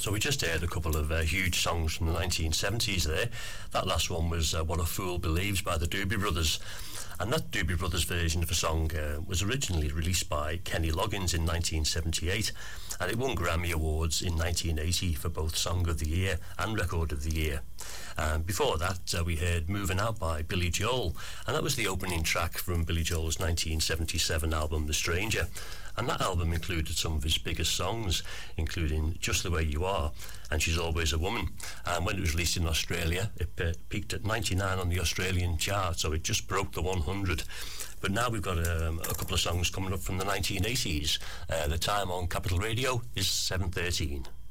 So we just heard a couple of huge songs from the 1970s there. That last one was What a Fool Believes by the Doobie Brothers. And that Doobie Brothers version of a song was originally released by Kenny Loggins in 1978, and it won Grammy Awards in 1980 for both Song of the Year and Record of the Year. Before that, we heard Moving Out by Billy Joel, and that was the opening track from Billy Joel's 1977 album The Stranger. And that album included some of his biggest songs, including Just the Way You Are and She's Always a Woman. And when it was released in Australia, it peaked at 99 on the Australian chart, so it just broke the 100. But now we've got a couple of songs coming up from the 1980s. The time on Capital Radio is 7:13.